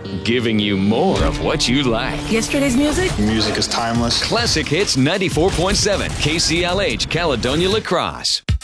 giving you more of what you like. Yesterday's music? Music is timeless. Classic Hits 94.7, KCLH, Caledonia La Crosse.